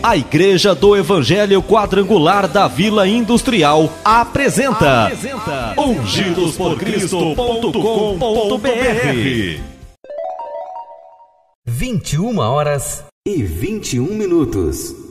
A Igreja do Evangelho Quadrangular da Vila Industrial apresenta ungidosporcristo.com.br. 21h21.